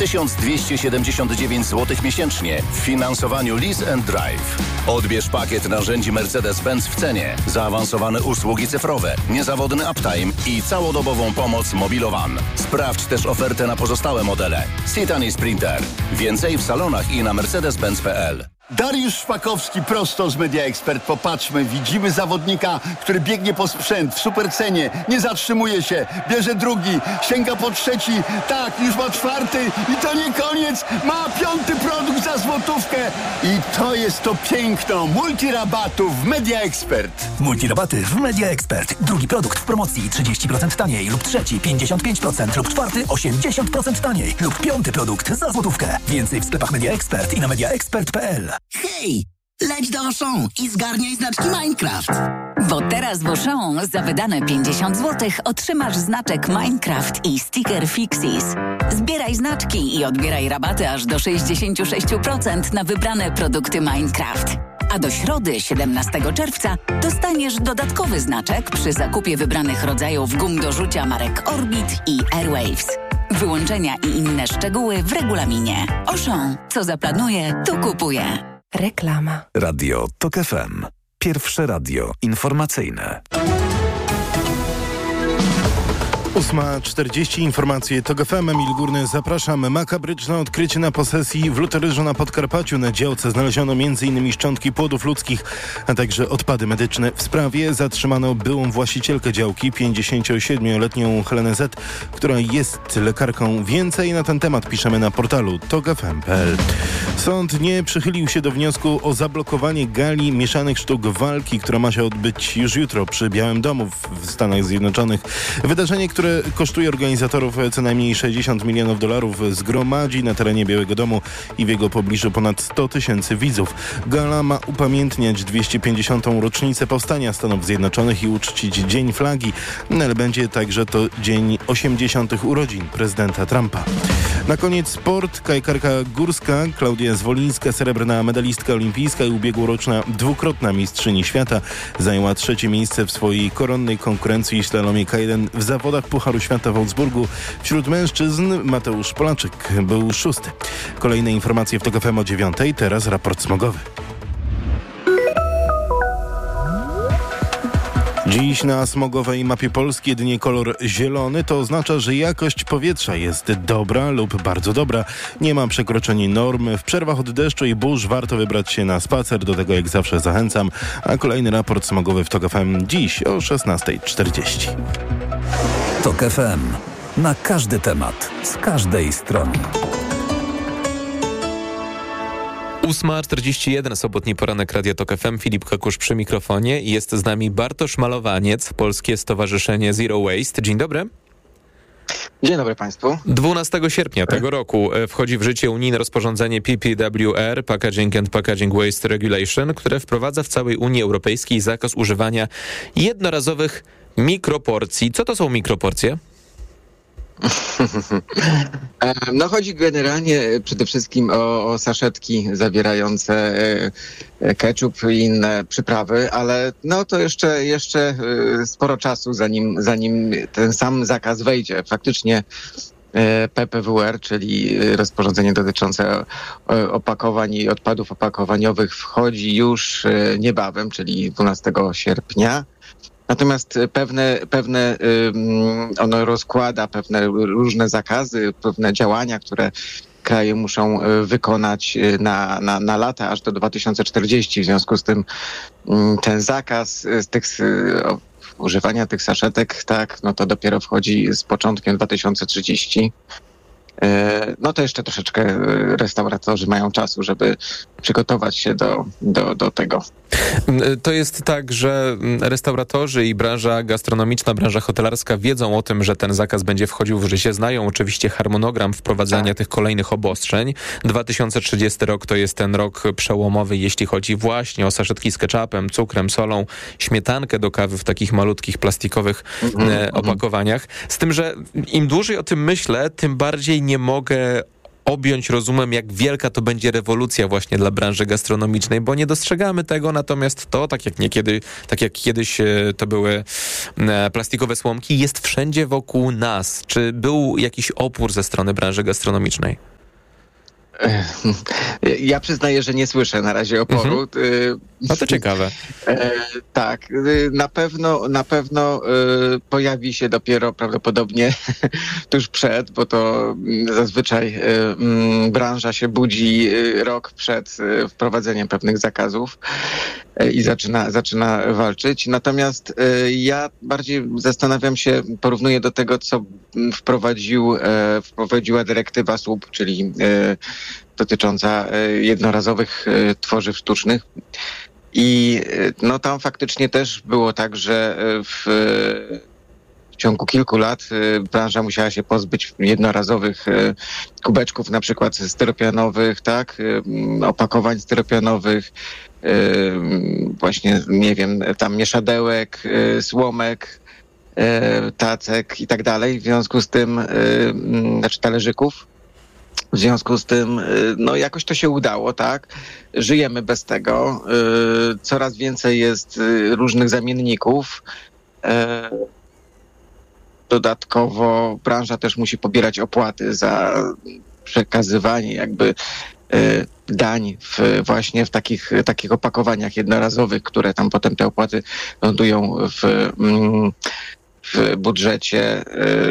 1279 zł miesięcznie w finansowaniu Lease and Drive. Odbierz pakiet narzędzi Mercedes-Benz w cenie, zaawansowane usługi cyfrowe, niezawodny uptime i całodobową pomoc Mobilowan. Sprawdź też ofertę na pozostałe modele. Citan i Sprinter. Więcej w salonach i na mercedes-benz.pl. Dariusz Szpakowski prosto z Media Expert. Popatrzmy, widzimy zawodnika, który biegnie po sprzęt w supercenie, nie zatrzymuje się, bierze drugi, sięga po trzeci, tak, już ma czwarty i to nie koniec, ma piąty produkt za złotówkę i to jest to piękno multirabatów w Media Expert. Multirabaty w Media Expert. Drugi produkt w promocji 30% taniej lub trzeci 55% lub czwarty 80% taniej lub piąty produkt za złotówkę. Więcej w sklepach Media Expert i na mediaexpert.pl. Hej, leć do Auchan i zgarniaj znaczki Minecraft. Bo teraz w Auchan za wydane 50 zł otrzymasz znaczek Minecraft i sticker Fixis. Zbieraj znaczki i odbieraj rabaty aż do 66% na wybrane produkty Minecraft. A do środy 17 czerwca dostaniesz dodatkowy znaczek przy zakupie wybranych rodzajów gum do rzucia marek Orbit i Airwaves. Wyłączenia i inne szczegóły w regulaminie. Auchan. Co zaplanuje, to kupuje. Reklama. Radio TOK FM. Pierwsze radio informacyjne. 8:40 informacje TOK FM. Emil Górny, zapraszam. Makabryczne odkrycie na posesji w Luteryżu na Podkarpaciu. Na działce znaleziono m.in. szczątki płodów ludzkich, a także odpady medyczne. W sprawie zatrzymano byłą właścicielkę działki, 57-letnią Helenę Z., która jest lekarką. Więcej na ten temat piszemy na portalu tokfm.pl. Sąd nie przychylił się do wniosku o zablokowanie gali mieszanych sztuk walki, która ma się odbyć już jutro przy Białym Domu w Stanach Zjednoczonych. Wydarzenie, które kosztuje organizatorów co najmniej $60 milionów, zgromadzi na terenie Białego Domu i w jego pobliżu ponad 100 tysięcy widzów. Gala ma upamiętniać 250. rocznicę powstania Stanów Zjednoczonych i uczcić Dzień Flagi, ale będzie także to dzień 80. urodzin prezydenta Trumpa. Na koniec sport. Kajkarka górska Klaudia Zwolińska, srebrna medalistka olimpijska i ubiegłoroczna dwukrotna mistrzyni świata, zajęła trzecie miejsce w swojej koronnej konkurencji slalomie K1 w zawodach Pucharu Świata w Augsburgu. Wśród mężczyzn Mateusz Polaczek był szósty. Kolejne informacje w TOK FM o 9:00. Teraz raport smogowy. Dziś na smogowej mapie Polski jedynie kolor zielony. To oznacza, że jakość powietrza jest dobra lub bardzo dobra. Nie ma przekroczeń norm. W przerwach od deszczu i burz warto wybrać się na spacer. Do tego jak zawsze zachęcam. A kolejny raport smogowy w TOK FM dziś o 16:40. TOK FM. Na każdy temat. Z każdej strony. 8:41, sobotni poranek Radia TOK FM. Filip Kakusz przy mikrofonie. Jest z nami Bartosz Malowaniec, Polskie Stowarzyszenie Zero Waste. Dzień dobry. Dzień dobry Państwu. 12 sierpnia tego roku wchodzi w życie unijne rozporządzenie PPWR, Packaging and Packaging Waste Regulation, które wprowadza w całej Unii Europejskiej zakaz używania jednorazowych mikroporcji. Co to są mikroporcje? No chodzi generalnie przede wszystkim o saszetki zawierające ketchup i inne przyprawy, ale no to jeszcze sporo czasu zanim ten sam zakaz wejdzie. Faktycznie PPWR, czyli rozporządzenie dotyczące opakowań i odpadów opakowaniowych, wchodzi już niebawem, czyli 12 sierpnia. Natomiast ono rozkłada pewne różne zakazy, pewne działania, które kraje muszą wykonać na lata aż do 2040. W związku z tym ten zakaz używania tych saszetek, tak, no to dopiero wchodzi z początkiem 2030. No to jeszcze troszeczkę restauratorzy mają czasu, żeby przygotować się do tego. To jest tak, że restauratorzy i branża gastronomiczna, branża hotelarska wiedzą o tym, że ten zakaz będzie wchodził w życie. Znają oczywiście harmonogram wprowadzania tych kolejnych obostrzeń. 2030 rok to jest ten rok przełomowy, jeśli chodzi właśnie o saszetki z ketchupem, cukrem, solą, śmietankę do kawy w takich malutkich plastikowych opakowaniach. Z tym, że im dłużej o tym myślę, tym bardziej nie mogę objąć rozumem, jak wielka to będzie rewolucja właśnie dla branży gastronomicznej, bo nie dostrzegamy tego, natomiast to, tak jak kiedyś to były plastikowe słomki, jest wszędzie wokół nas. Czy był jakiś opór ze strony branży gastronomicznej? Ja przyznaję, że nie słyszę na razie oporu. No to ciekawe. Tak, na pewno pojawi się dopiero prawdopodobnie tuż przed, bo to zazwyczaj branża się budzi rok przed wprowadzeniem pewnych zakazów i zaczyna walczyć. Natomiast ja bardziej zastanawiam się, porównuję do tego, co wprowadziła dyrektywa SUP, czyli dotycząca jednorazowych tworzyw sztucznych. I no tam faktycznie też było tak, że w ciągu kilku lat branża musiała się pozbyć jednorazowych kubeczków, na przykład styropianowych, tak, opakowań styropianowych, właśnie, nie wiem, tam mieszadełek, słomek, tacek i tak dalej. W związku z tym, znaczy talerzyków. W związku z tym, no jakoś to się udało, tak? Żyjemy bez tego. Coraz więcej jest różnych zamienników. Dodatkowo branża też musi pobierać opłaty za przekazywanie jakby dań właśnie w takich opakowaniach jednorazowych, które tam potem te opłaty lądują w budżecie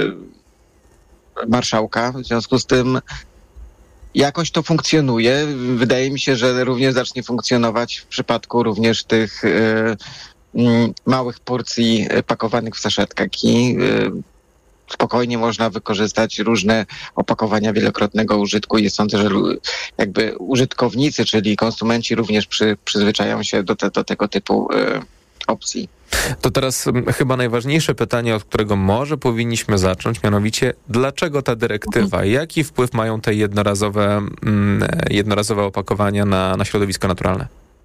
marszałka. W związku z tym jakoś to funkcjonuje. Wydaje mi się, że również zacznie funkcjonować w przypadku również tych małych porcji pakowanych w saszetkach i spokojnie można wykorzystać różne opakowania wielokrotnego użytku i sądzę, że jakby użytkownicy, czyli konsumenci również przyzwyczają się do tego typu opcji. To teraz chyba najważniejsze pytanie, od którego może powinniśmy zacząć, mianowicie dlaczego ta dyrektywa? Jaki wpływ mają te jednorazowe opakowania na środowisko naturalne?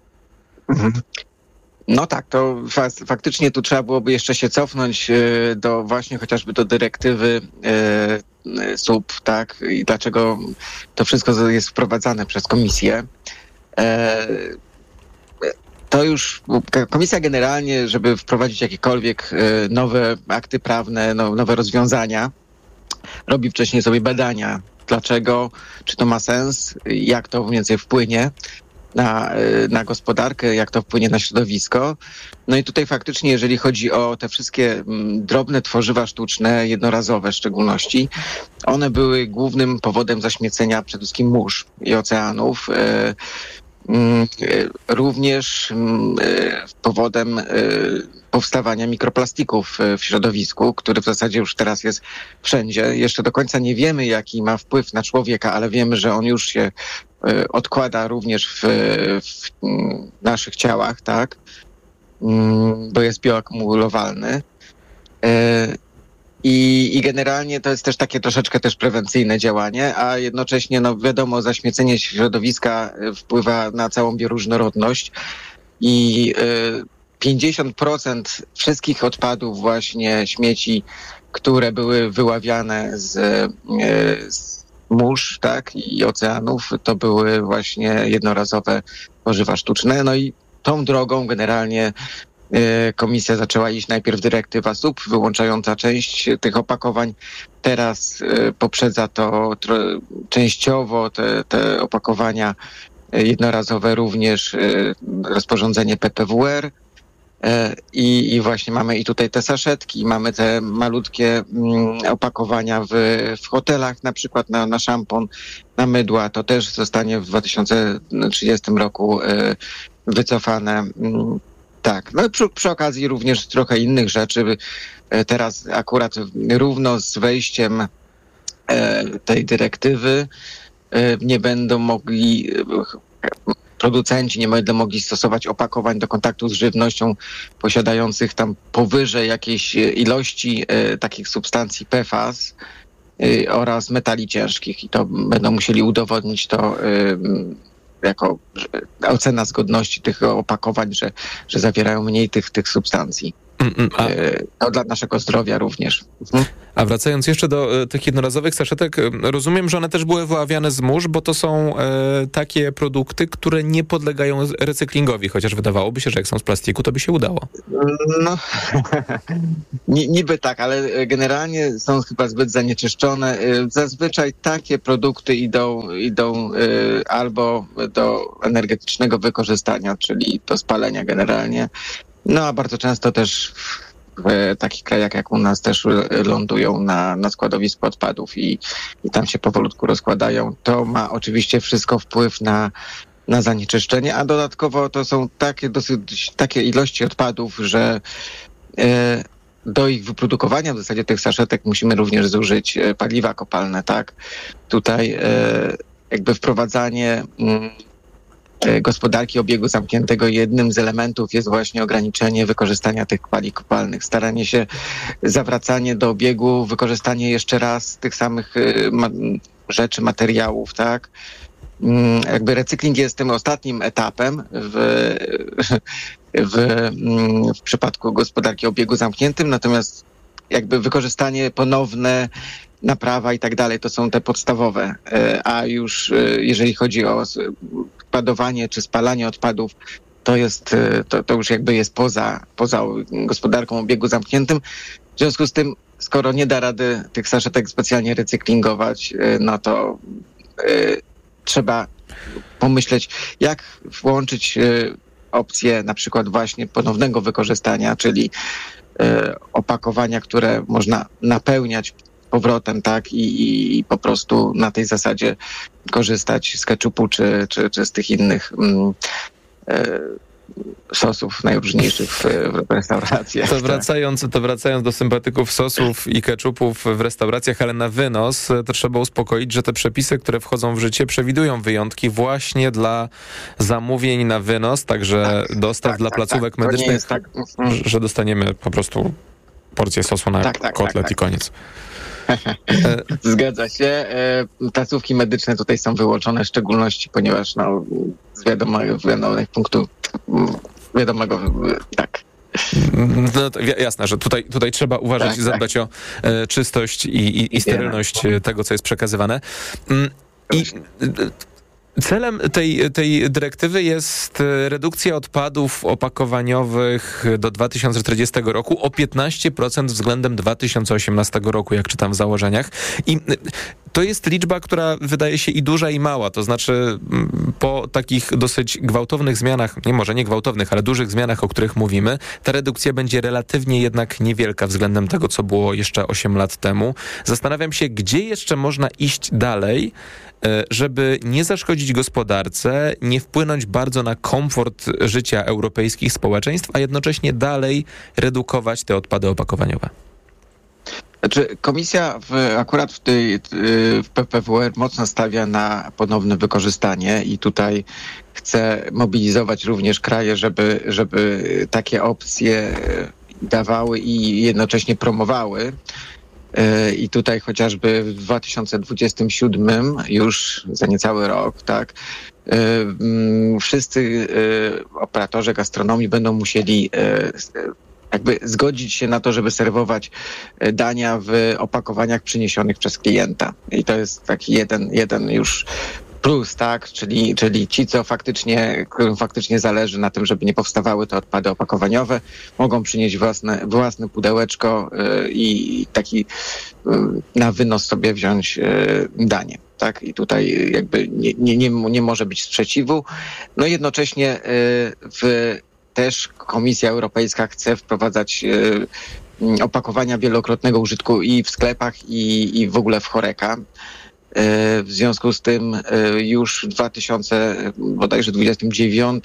No tak, to faktycznie tu trzeba byłoby jeszcze się cofnąć do właśnie chociażby do dyrektywy SUP, tak? I dlaczego to wszystko jest wprowadzane przez komisję. To już komisja generalnie, żeby wprowadzić jakiekolwiek nowe akty prawne, nowe rozwiązania, robi wcześniej sobie dlaczego, czy to ma sens, jak to mniej więcej wpłynie na gospodarkę, jak to wpłynie na środowisko. No i tutaj faktycznie, jeżeli chodzi o te wszystkie drobne tworzywa sztuczne, jednorazowe w szczególności, one były głównym powodem zaśmiecenia przede wszystkim mórz i oceanów. Również powodem powstawania mikroplastików w środowisku, który w zasadzie już teraz jest wszędzie. Jeszcze do końca nie wiemy, jaki ma wpływ na człowieka, ale wiemy, że on już się odkłada również w naszych ciałach, tak? Bo jest bioakumulowalny. I generalnie to jest też takie troszeczkę też prewencyjne działanie, a jednocześnie, no wiadomo, zaśmiecenie środowiska wpływa na całą bioróżnorodność i 50% wszystkich odpadów, właśnie śmieci, które były wyławiane z mórz, tak, i oceanów, to były właśnie jednorazowe tworzywa sztuczne. No i tą drogą generalnie komisja zaczęła iść najpierw dyrektywa SUP, wyłączająca część tych opakowań. Teraz poprzedza to częściowo te opakowania jednorazowe również rozporządzenie PPWR. I właśnie mamy i tutaj te saszetki, mamy te malutkie opakowania w hotelach, na przykład na szampon, na mydła. To też zostanie w 2030 roku wycofane. Tak, no przy okazji również trochę innych rzeczy. Teraz akurat równo z wejściem tej dyrektywy nie będą mogli, producenci nie będą mogli stosować opakowań do kontaktu z żywnością posiadających tam powyżej jakiejś ilości takich substancji PFAS oraz metali ciężkich i to będą musieli udowodnić to jako ocena zgodności tych opakowań, że zawierają mniej tych substancji. To dla naszego zdrowia również. A wracając jeszcze do tych jednorazowych saszetek, rozumiem, że one też były wyławiane z mórz, bo to są takie produkty, które nie podlegają recyklingowi, chociaż wydawałoby się, że jak są z plastiku, to by się udało. No, niby tak, ale generalnie są chyba zbyt zanieczyszczone. Zazwyczaj takie produkty idą albo do energetycznego wykorzystania, czyli do spalenia generalnie. No a bardzo często też w takich krajach jak u nas też lądują na składowisku odpadów i tam się powolutku rozkładają. To ma oczywiście wszystko wpływ na zanieczyszczenie, a dodatkowo to są takie ilości odpadów, że do ich wyprodukowania w zasadzie tych saszetek musimy również zużyć paliwa kopalne, tak? Tutaj jakby wprowadzanie gospodarki obiegu zamkniętego, jednym z elementów jest właśnie ograniczenie wykorzystania tych paliw kopalnych, staranie się, zawracanie do obiegu, wykorzystanie jeszcze raz tych samych rzeczy, materiałów, tak? Jakby recykling jest tym ostatnim etapem w przypadku gospodarki o obiegu zamkniętym, natomiast jakby wykorzystanie ponowne, naprawa i tak dalej, to są te podstawowe. A już jeżeli chodzi o składowanie czy spalanie odpadów, to już jakby jest poza gospodarką o obiegu zamkniętym. W związku z tym, skoro nie da rady tych saszetek specjalnie recyklingować, no to trzeba pomyśleć, jak włączyć opcję na przykład właśnie ponownego wykorzystania, czyli opakowania, które można napełniać powrotem, tak, i po prostu na tej zasadzie korzystać z ketchupu czy z tych innych sosów najróżniejszych w restauracjach. To wracając do sympatyków sosów i ketchupów w restauracjach, ale na wynos, to trzeba uspokoić, że te przepisy, które wchodzą w życie, przewidują wyjątki właśnie dla zamówień na wynos, także dostaw dla placówek medycznych, że dostaniemy po prostu porcję sosu na kotlet i koniec. Zgadza się. Placówki medyczne tutaj są wyłączone w szczególności, ponieważ z wiadomych punktów wiadomego, tak. No to jasne, że tutaj trzeba uważać i zadbać o czystość i sterylność tego, co jest przekazywane. Celem tej dyrektywy jest redukcja odpadów opakowaniowych do 2040 roku o 15% względem 2018 roku, jak czytam w założeniach. I to jest liczba, która wydaje się i duża, i mała. To znaczy po takich dosyć gwałtownych zmianach, może nie gwałtownych, ale dużych zmianach, o których mówimy, ta redukcja będzie relatywnie jednak niewielka względem tego, co było jeszcze 8 lat temu. Zastanawiam się, gdzie jeszcze można iść dalej, żeby nie zaszkodzić gospodarce, nie wpłynąć bardzo na komfort życia europejskich społeczeństw, a jednocześnie dalej redukować te odpady opakowaniowe. Znaczy, komisja akurat w PPWR mocno stawia na ponowne wykorzystanie i tutaj chce mobilizować również kraje, żeby takie opcje dawały i jednocześnie promowały. I tutaj chociażby w 2027, już za niecały rok, tak, wszyscy operatorzy gastronomii będą musieli jakby zgodzić się na to, żeby serwować dania w opakowaniach przyniesionych przez klienta. I to jest taki jeden już plus, tak, czyli ci, którym faktycznie zależy na tym, żeby nie powstawały te odpady opakowaniowe, mogą przynieść własne pudełeczko i taki na wynos sobie wziąć danie, tak, i tutaj jakby nie może być sprzeciwu. No jednocześnie też Komisja Europejska chce wprowadzać opakowania wielokrotnego użytku i w sklepach, i w ogóle w HoReCa. W związku z tym już w 2029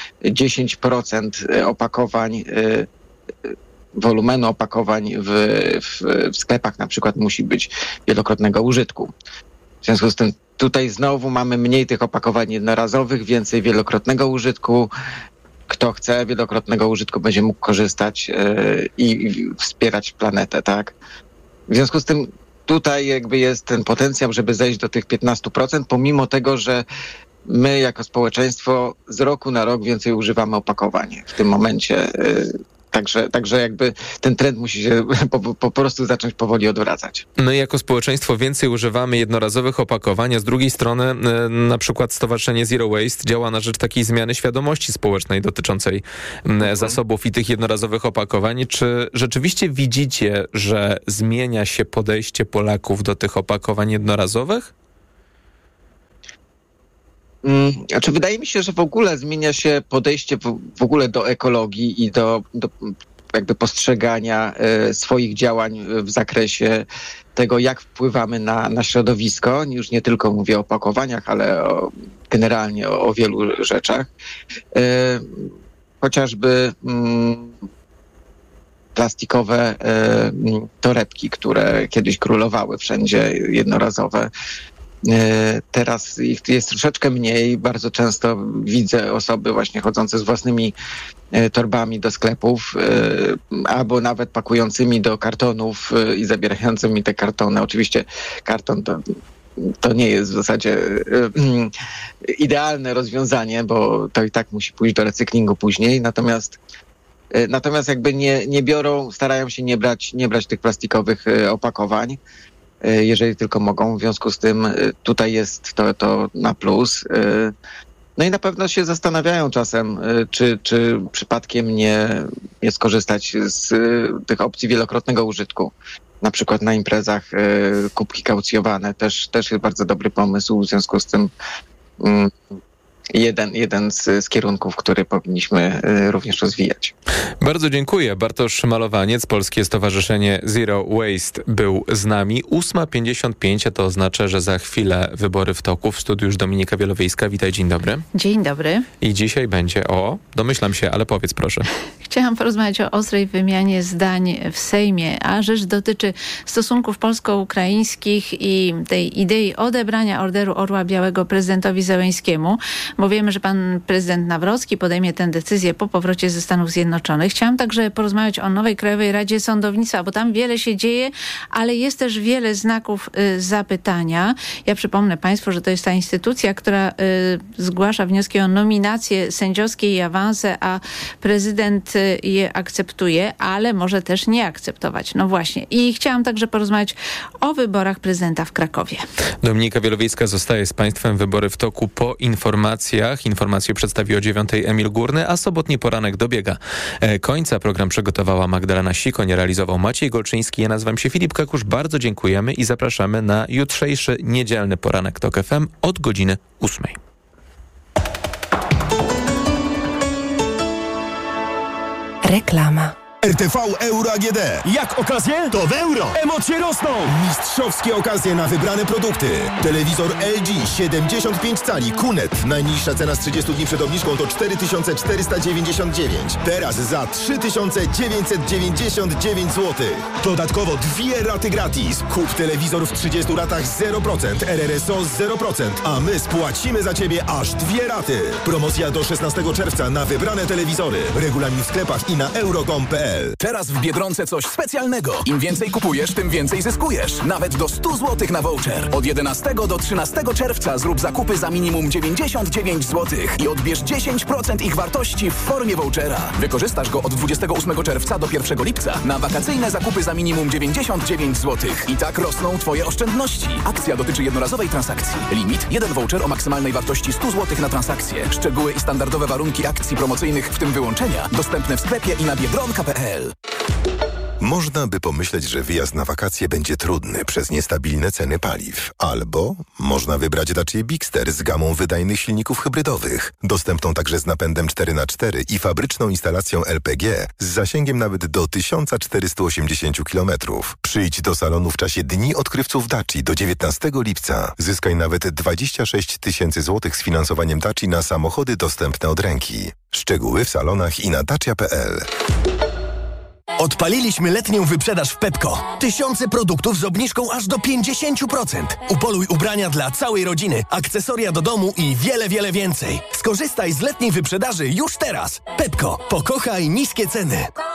10% opakowań, wolumenu opakowań w sklepach na przykład musi być wielokrotnego użytku. W związku z tym tutaj znowu mamy mniej tych opakowań jednorazowych, więcej wielokrotnego użytku. Kto chce wielokrotnego użytku, będzie mógł korzystać i wspierać planetę, tak? W związku z tym tutaj jakby jest ten potencjał, żeby zejść do tych 15%, pomimo tego, że my jako społeczeństwo z roku na rok więcej używamy opakowań. W tym momencie Także jakby ten trend musi się po prostu zacząć powoli odwracać. My jako społeczeństwo więcej używamy jednorazowych opakowań, a z drugiej strony na przykład Stowarzyszenie Zero Waste działa na rzecz takiej zmiany świadomości społecznej dotyczącej zasobów i tych jednorazowych opakowań. Czy rzeczywiście widzicie, że zmienia się podejście Polaków do tych opakowań jednorazowych? Znaczy, wydaje mi się, że w ogóle zmienia się podejście w ogóle do ekologii i do jakby postrzegania swoich działań w zakresie tego, jak wpływamy na środowisko. Już nie tylko mówię o opakowaniach, ale generalnie o wielu rzeczach. Chociażby plastikowe torebki, które kiedyś królowały wszędzie, jednorazowe. Teraz ich jest troszeczkę mniej. Bardzo często widzę osoby właśnie chodzące z własnymi torbami do sklepów, albo nawet pakującymi do kartonów i zabierającymi te kartony. Oczywiście karton to nie jest w zasadzie idealne rozwiązanie, bo to i tak musi pójść do recyklingu później. Natomiast jakby nie biorą, starają się nie brać tych plastikowych opakowań, jeżeli tylko mogą. W związku z tym tutaj jest to na plus. No i na pewno się zastanawiają czasem, czy przypadkiem nie skorzystać z tych opcji wielokrotnego użytku. Na przykład na imprezach kubki kaucjowane też jest bardzo dobry pomysł. W związku z tym jeden z kierunków, który powinniśmy również rozwijać. Bardzo dziękuję. Bartosz Malowaniec, Polskie Stowarzyszenie Zero Waste był z nami. 8:55, a to oznacza, że za chwilę wybory w toku. W studiu już Dominika Wielowiejska. Witaj, dzień dobry. Dzień dobry. I dzisiaj będzie domyślam się, ale powiedz proszę. Chciałam porozmawiać o ostrej wymianie zdań w Sejmie, a rzecz dotyczy stosunków polsko-ukraińskich i tej idei odebrania Orderu Orła Białego prezydentowi Zełenskiemu, bo wiemy, że pan prezydent Nawrocki podejmie tę decyzję po powrocie ze Stanów Zjednoczonych. Chciałam także porozmawiać o nowej Krajowej Radzie Sądownictwa, bo tam wiele się dzieje, ale jest też wiele znaków zapytania. Ja przypomnę państwu, że to jest ta instytucja, która zgłasza wnioski o nominacje sędziowskie i awanse, a prezydent je akceptuje, ale może też nie akceptować. No właśnie. I chciałam także porozmawiać o wyborach prezydenta w Krakowie. Dominika Wielowiejska zostaje z państwem. Wybory w toku po informacjach. Informacje przedstawi o 9:00 Emil Górny, a sobotni poranek dobiega końca. Program przygotowała Magdalena Sikoń, realizował Maciej Golczyński. Ja nazywam się Filip Kakusz. Bardzo dziękujemy i zapraszamy na jutrzejszy niedzielny poranek TOK FM od godziny 8:00. Reklama. RTV Euro AGD. Jak okazje? To w euro. Emocje rosną. Mistrzowskie okazje na wybrane produkty. Telewizor LG 75 cali QNET. Najniższa cena z 30 dni przed obniżką to 4499. Teraz za 3999 zł. Dodatkowo 2 raty gratis. Kup telewizor w 30 ratach 0%, RRSO 0%, a my spłacimy za Ciebie aż 2 raty. Promocja do 16 czerwca na wybrane telewizory. Regulamin w sklepach i na euro.com.pl. Teraz w Biedronce coś specjalnego. Im więcej kupujesz, tym więcej zyskujesz. Nawet do 100 zł na voucher. Od 11 do 13 czerwca zrób zakupy za minimum 99 zł i odbierz 10% ich wartości w formie vouchera. Wykorzystasz go od 28 czerwca do 1 lipca na wakacyjne zakupy za minimum 99 zł. I tak rosną Twoje oszczędności. Akcja dotyczy jednorazowej transakcji. Limit: 1 voucher o maksymalnej wartości 100 zł na transakcję. Szczegóły i standardowe warunki akcji promocyjnych, w tym wyłączenia, dostępne w sklepie i na biedronka.pl. Można by pomyśleć, że wyjazd na wakacje będzie trudny przez niestabilne ceny paliw. Albo można wybrać Dacia Bigster z gamą wydajnych silników hybrydowych, dostępną także z napędem 4x4 i fabryczną instalacją LPG z zasięgiem nawet do 1480 km. Przyjdź do salonu w czasie Dni Odkrywców Daci do 19 lipca. Zyskaj nawet 26 000 złotych z finansowaniem Daci na samochody dostępne od ręki. Szczegóły w salonach i na dacia.pl. Odpaliliśmy letnią wyprzedaż w Pepco. Tysiące produktów z obniżką aż do 50%. Upoluj ubrania dla całej rodziny, akcesoria do domu i wiele, wiele więcej. Skorzystaj z letniej wyprzedaży już teraz. Pepco. Pokochaj niskie ceny.